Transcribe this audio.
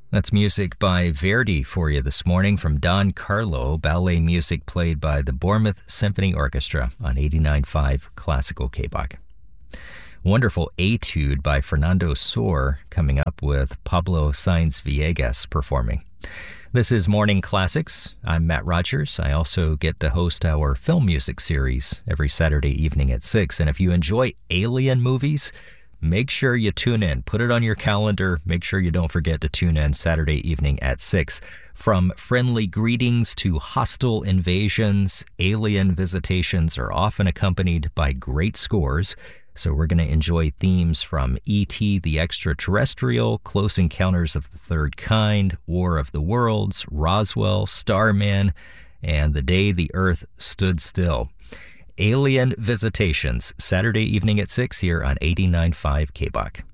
That's music by Verdi for you this morning from Don Carlo, ballet music played by the Bournemouth Symphony Orchestra on 89.5 Classical KBOC. Wonderful etude by Fernando Sor coming up with Pablo Sainz Villegas performing. This is Morning Classics. I'm Matt Rogers. I also get to host our film music series every Saturday evening at 6. And if you enjoy Alien movies, make sure you tune in. Put it on your calendar. Make sure you don't forget to tune in Saturday evening at 6. From friendly greetings to hostile invasions, alien visitations are often accompanied by great scores. So we're going to enjoy themes from E.T. the Extraterrestrial, Close Encounters of the Third Kind, War of the Worlds, Roswell, Starman, and The Day the Earth Stood Still. Alien Visitations, Saturday evening at 6 here on 89.5 KBOC.